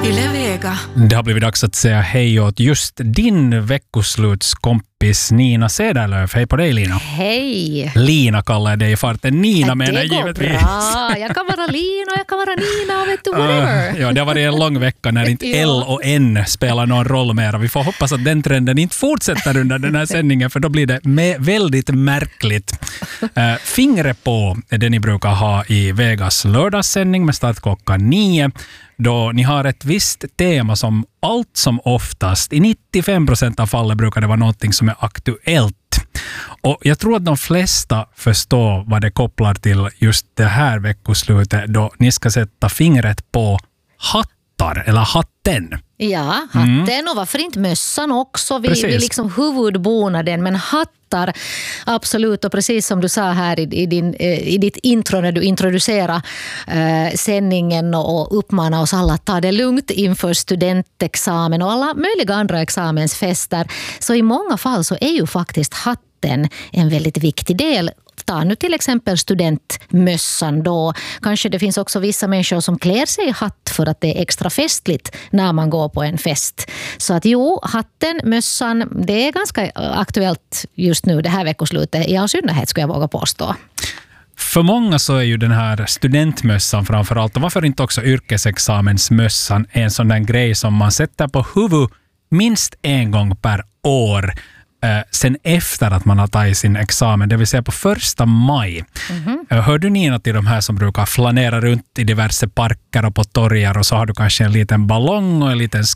Yle Vega. Det har blivit dags att säga hej åt just din veckoslutskompis Nina Cederlöf. Hej på dig, Lina. Hej. Lina kallar jag dig i farten. Nina menar det går givetvis. Bra. Jag kan vara Lina och jag kan vara Nina och vet du whatever. Ja, det har varit en lång vecka när inte L och N spelar någon roll mer. Vi får hoppas att den trenden inte fortsätter under den här sändningen, för då blir det väldigt märkligt. Fingret på är det ni brukar ha i Vegas lördagssändning med start klockan 9. Då ni har ett visst tema som allt som oftast, i 95% av fallet brukar det vara någonting som är aktuellt. Och jag tror att de flesta förstår vad det kopplar till just det här veckoslutet då ni ska sätta fingret på hattar eller hatten. Ja, hatten och varför inte mössan också. Vi liksom huvudbonaden, men hattar absolut. Och precis som du sa här i ditt intro när du introducerar sändningen och uppmanar oss alla att ta det lugnt inför studentexamen och alla möjliga andra examensfester. Så i många fall så är ju faktiskt hatten en väldigt viktig del. Ta nu till exempel studentmössan då. Kanske det finns också vissa människor som klär sig i hatt för att det är extra festligt när man går på en fest. Så att jo, hatten, mössan, det är ganska aktuellt just nu det här veckoslutet. I all synnerhet skulle jag våga påstå. För många så är ju den här studentmössan framförallt, och varför inte också yrkesexamensmössan, en sån där grej som man sätter på huvud minst en gång per år. Sen efter att man har tagit sin examen, det vill säga på 1 maj. Hör du, Nina, till de här som brukar flanera runt i diverse parker och på torgar, och så har du kanske en liten ballong och en liten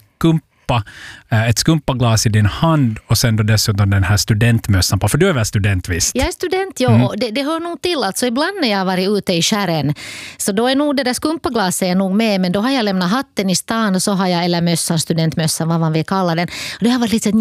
ett skumpaglas i din hand och sen då dessutom den här studentmössan på, för du är väl student visst? Jag är student, ja. Det hör nog till. Alltså ibland när jag har varit ute i skärren så då är nog det där skumpaglaset nog med, men då har jag lämnat hatten i stan och så har jag, eller mössan, studentmössan, vad man vill kalla den. Och det har varit lite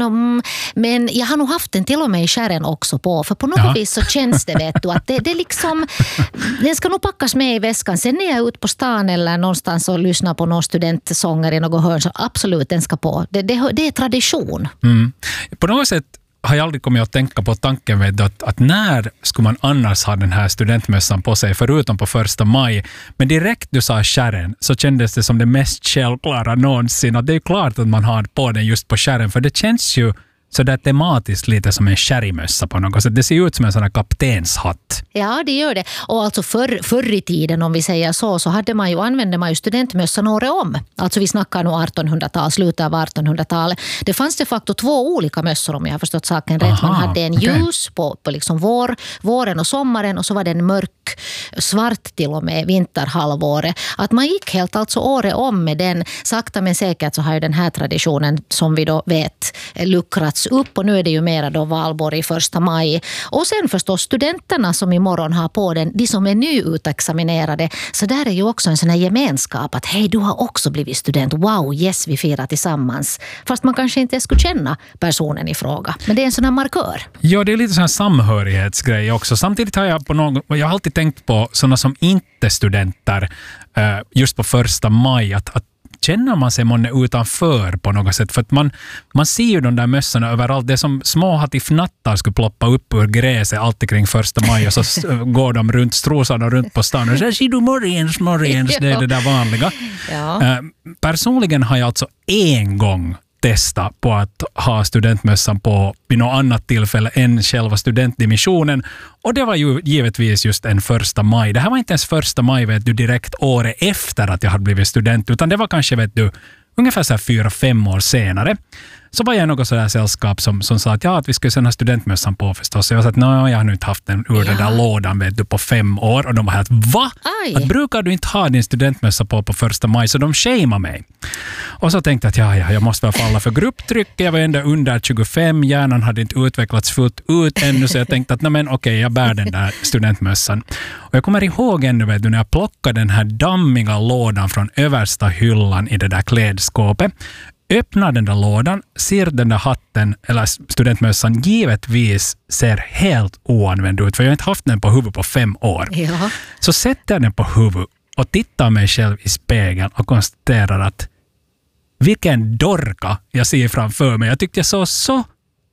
men jag har nog haft den till och med i skärren också på, för på något vis så känns det, vet du, att det liksom, den ska nog packas med i väskan. Sen när jag är ute på stan eller någonstans och lyssnar på någon studentsånger i något hörn, så absolut den ska på. Det är tradition. På något sätt har jag aldrig kommit att tänka på tanken med att när skulle man annars ha den här studentmössan på sig förutom på 1 maj. Men direkt du sa skärren så kändes det som det mest självklara någonsin. Och det är klart att man har på den just på skärren, för det känns ju så där tematiskt lite som en skärrimössa på något sätt. Det ser ut som en sån här kaptenshatt. Ja, det gör det. Och alltså förr i tiden, om vi säger så använde man ju studentmössan året om. Alltså vi snackar nog 1800-tal, slutet av 1800-talet. Det fanns de facto 2 olika mössor, om jag har förstått saken rätt. Man hade en ljus på liksom våren och sommaren, och så var det en mörk, svart till och med vinterhalvåret. Att man gick helt alltså året om med den. Sakta men säkert så har ju den här traditionen, som vi då vet, luckrats upp, och nu är det ju mera då valborg i 1 maj. Och sen förstås studenterna som imorgon har på den, de som är nyutexaminerade. Så där är ju också en sån här gemenskap att hej, du har också blivit student. Wow, yes, vi firar tillsammans. Fast man kanske inte skulle känna personen i fråga. Men det är en sån här markör. Ja, det är lite sån här samhörighetsgrej också. Samtidigt har jag jag har alltid tänkt på såna som inte studenter just på 1 maj att känner man sig utanför på något sätt? För att man ser ju de där mössorna överallt. Det är som små hattifnattar skulle ploppa upp ur gräset alltid kring 1 maj, och så går de runt, strosar de runt på stan och så ser du morgens, det är det där vanliga. Ja. Personligen har jag alltså en gång testa på att ha studentmössan på vid något annat tillfälle än själva studentdimissionen. Och det var ju givetvis just en 1 maj. Det här var inte ens 1 maj, vet du, direkt året efter att jag hade blivit student, utan det var kanske, vet du, ungefär så här 4-5 år senare. Så var jag något sådär sällskap som sa att vi skulle sända studentmössan på förstås. Så jag sa att jag har nu inte haft den ur den där lådan, vet du, på 5 år. Och de var helt, va? Att brukar du inte ha din studentmössa på 1 maj? Så de shamear mig. Och så tänkte jag att jag måste väl falla för grupptryck. Jag var ändå under 25. Hjärnan hade inte utvecklats fullt ut ännu. Så jag tänkte att jag bär den där studentmössan. Och jag kommer ihåg ännu, vet du, när jag plockade den här dammiga lådan från översta hyllan i det där klädskåpet. Öppnar den där lådan, ser den där hatten eller studentmössan givetvis ser helt oanvänd ut, för jag har inte haft den på huvudet på 5 år. Ja. Så sätter jag den på huvudet och tittar mig själv i spegeln och konstaterar att vilken dorka jag ser framför mig. Jag tyckte jag såg så töntig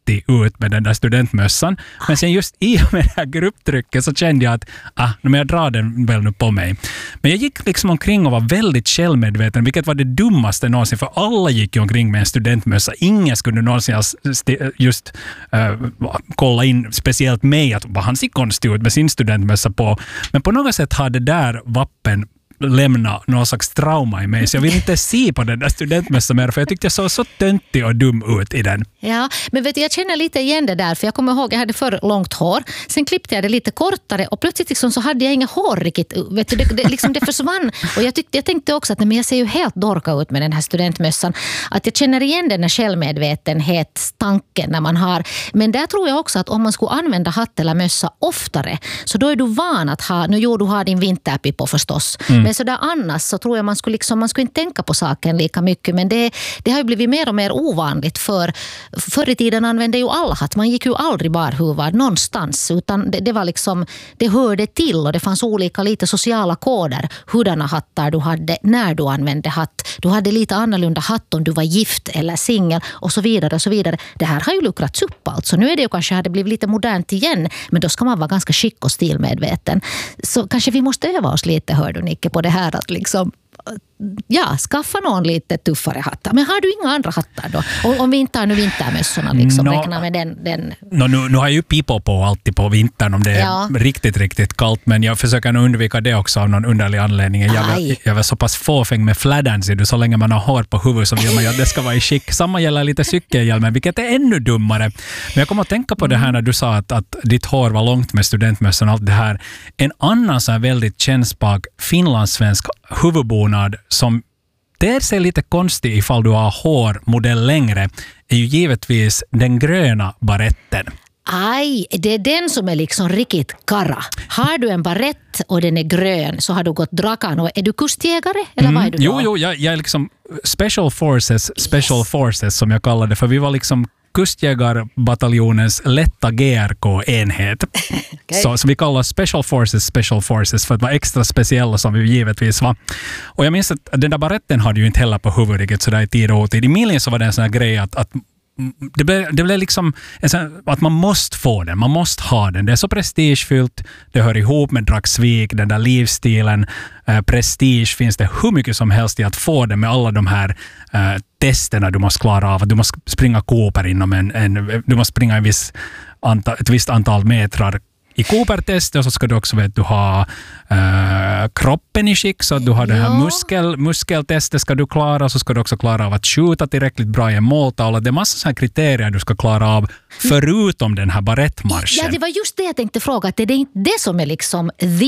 alltid ut med den där studentmössan. Men sen just i och med det här grupptrycket så kände jag att men jag drar den väl nu på mig. Men jag gick liksom omkring och var väldigt självmedveten, vilket var det dummaste någonsin, för alla gick ju omkring med en studentmössa. Ingen skulle någonsin just kolla in speciellt mig att han ser konstig ut med sin studentmössa på. Men på något sätt hade det där vappen lämna någon slags trauma i mig. Så jag vill inte se på den där studentmässan mer, för jag tyckte jag såg så töntig och dum ut i den. Ja, men vet du, jag känner lite igen det där, för jag kommer ihåg jag hade för långt hår. Sen klippte jag det lite kortare och plötsligt liksom så hade jag inga hår riktigt. Vet du, det försvann. Och jag tänkte också att men jag ser ju helt dorka ut med den här studentmössan. Att jag känner igen den här självmedvetenhetstanken när man har. Men där tror jag också att om man skulle använda hatt eller mössa oftare, så då är du van att ha, nu du har din vinterpippo förstås. Men så där annars så tror jag man skulle inte tänka på saken lika mycket. Men det har ju blivit mer och mer ovanligt, för förr i tiden använde ju alla hatt. Man gick ju aldrig barhuvad någonstans, utan det var liksom, det hörde till, och det fanns olika lite sociala koder. Hurdana hattar du hade när du använde hatt. Du hade lite annorlunda hatt om du var gift eller singel och så vidare och så vidare. Det här har ju luckrats upp alltså. Nu är det ju kanske hade blivit lite modernt igen, men då ska man vara ganska skick och stilmedveten. Så kanske vi måste öva oss lite, hör du Nicke, på det här att liksom skaffa någon lite tuffare hattar. Men har du inga andra hattar då? Om vi inte har nu vintermössorna liksom, räkna med den. Nu har jag ju pipo på alltid på vintern om det är riktigt, riktigt kallt, men jag försöker nog undvika det också av någon underlig anledning. Jag var så pass fåfäng med flädden, så länge man har hår på huvudet så vill man ju att det ska vara i skick. Samma gäller lite cykelhjälmen, vilket är ännu dummare. Men jag kommer att tänka på det här när du sa att ditt hår var långt med studentmössan och allt det här. En annan så här väldigt kännspak finlandssvensk huvudbonad som ter sig lite konstig ifall du har hårmodell längre är ju givetvis den gröna baretten. Aj, det är den som är liksom riktigt karra. Har du en barett och den är grön så har du gått drakan. Och är du kustjägare eller vad är du då? Jo, jag är liksom special forces som jag kallar det, för vi var liksom kustjägarbataljonens lätta GRK-enhet. Okay. Så vi kallar special forces för att vara extra speciella som vi givetvis var. Och jag minns att den där baretten hade ju inte heller på huvudet så där i tid och otid. I Miljen så var det en sån här grej att det blev liksom att man måste få den, man måste ha den. Det är så prestigefyllt, det hör ihop med Dragsvik, den där livsstilen. Prestige finns det hur mycket som helst i att få den med alla de här testerna du måste klara av. Att du måste springa Cooper inom du måste springa ett visst antal metrar i Cooper-test, och så ska du också ha kroppen i skick, så att du har det här muskeltestet ska du klara, så ska du också klara av att skjuta tillräckligt bra i en måltavla. Det är massa sådana kriterier du ska klara av förutom den här barettmarschen. Ja, det var just det jag tänkte fråga, att det är inte det som är liksom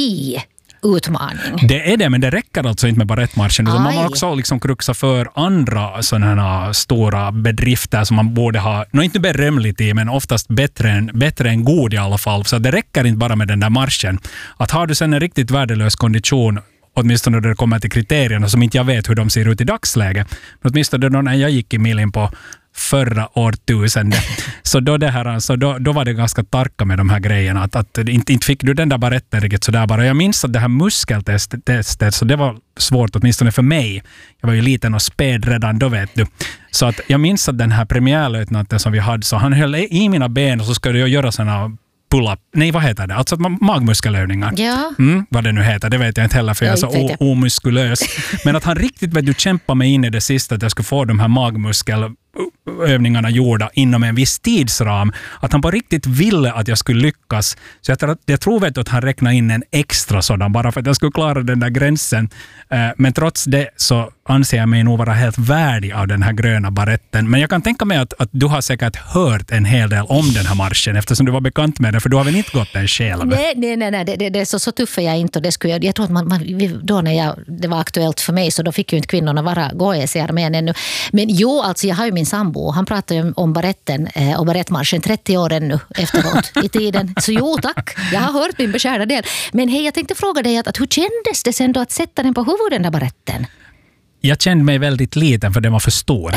utmaning. Det är det, men det räcker alltså inte med barettmarschen. Man måste också liksom kruxa för andra sådana här stora bedrifter som man borde ha, inte berömligt i, men oftast bättre än god i alla fall. Så det räcker inte bara med den där marschen. Att har du sen en riktigt värdelös kondition, åtminstone när det kommer till kriterierna som inte jag vet hur de ser ut i dagsläget, men åtminstone då när jag gick i Miljen på förra årtusende. Så då var det ganska tarka med de här grejerna. Att inte fick du den där baretten riktigt sådär bara. Jag minns att det här muskeltestet, så det var svårt åtminstone för mig. Jag var ju liten och späd redan då, vet du. Så att jag minns att den här premiärlöjtnanten som vi hade, så han höll i mina ben och så skulle jag göra sådana pull-up. Nej, vad heter det? Alltså magmuskelövningar. Ja. Vad det nu heter, det vet jag inte heller för jag är så omuskulös. Men att han riktigt kämpa mig in i det sista att jag skulle få de här magmuskelövningarna gjorda inom en viss tidsram. Att han på riktigt ville att jag skulle lyckas. Så jag tror att han räknade in en extra sådan bara för att jag skulle klara den där gränsen. Men trots det så anser jag mig nog vara helt värdig av den här gröna baretten. Men jag kan tänka mig att du har säkert hört en hel del om den här marschen eftersom du var bekant med den, för du har väl inte gått den själv? Nej, det är så tuff är jag inte. Och det skulle jag tror att då när det var aktuellt för mig så då fick ju inte kvinnorna gå i armén ännu. Men jo, alltså jag har ju min sambo. Han pratar ju om baretten och barettmarschen 30 år ännu efteråt i tiden. Så jo, tack. Jag har hört min beskärda del. Men hej, jag tänkte fråga dig att hur kändes det sen då att sätta den på huvudet, den där baretten? Jag kände mig väldigt liten för den var för stor.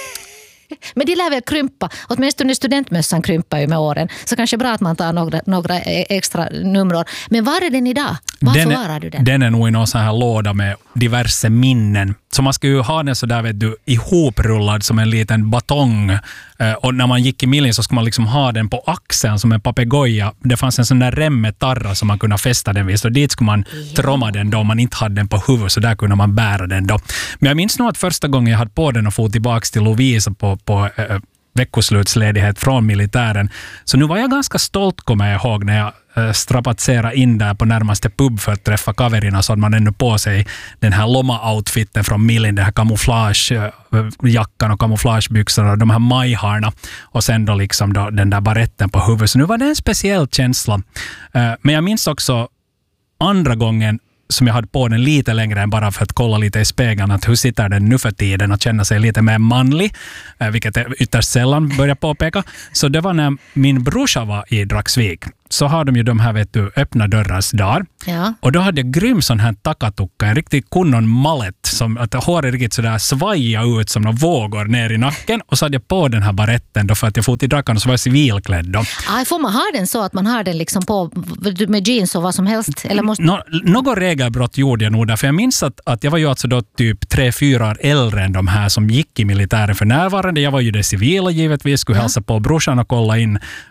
Men de lär väl krympa. Åtminstone studentmössan krympar ju med åren. Så kanske bra att man tar några extra nummer. Men var är den idag? Var förvarar du den? Den är nog i någon sån här låda med diverse minnen Så man ska ju ha den så där, vet du, ihoprullad som en liten batong. Och när man gick i millen så skulle man liksom ha den på axeln som en papegoja. Det fanns en sån där rem med tarra som man kunde fästa den vid. Så dit skulle man tromma den då om man inte hade den på huvudet. Så där kunde man bära den då. Men jag minns nog att första gången jag hade på den och få tillbaka till Lovisa på veckoslutsledighet från militären. Så nu var jag ganska stolt, kommer jag ihåg, när jag strapatserade in där på närmaste pub för att träffa kaverina, så hade man ännu på sig den här loma-outfiten från Millin, den här kamouflagejackan och kamouflagebyxorna och de här majharna och sen då liksom då den där baretten på huvudet. Så nu var det en speciell känsla. Men jag minns också andra gången som jag hade på den lite längre än bara för att kolla lite i spegeln att hur sitter den nu för tiden och känna sig lite mer manlig, vilket jag ytterst sällan börjar påpeka. Så det var när min brorsa var i Dragsvik. Så har de ju de här, vet du, öppna dörrars dagar. Ja. Och då hade jag grym sån här takatukka, en riktig kunnon mallet, som att håret riktigt sådär svaja ut som några vågor ner i nacken. Och så hade jag på den här baretten då för att jag fot i Drakan och så var jag civilklädd då. Får man ha den så att man har den liksom på med jeans och vad som helst? Eller måste... Något regelbrott gjorde jag nog där, för jag minns att jag var ju alltså då typ 3-4 år äldre än de här som gick i militären för närvarande. Jag var ju det civila givetvis, skulle hälsa på brorsan och kolla in